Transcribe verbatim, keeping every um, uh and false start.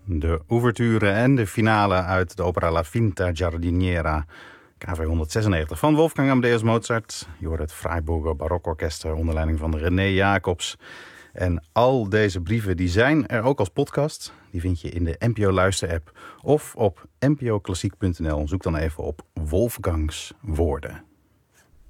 De ouverture en de finale uit de opera La Finta Giardiniera, K V honderdzesennegentig van Wolfgang Amadeus Mozart. Je hoort het Freiburger Barokorkest onder leiding van René Jacobs. En al deze brieven die zijn er ook als podcast. Die vind je in de N P O Luister-app of op n p o klassiek punt n l. Zoek dan even op Wolfgangs Woorden.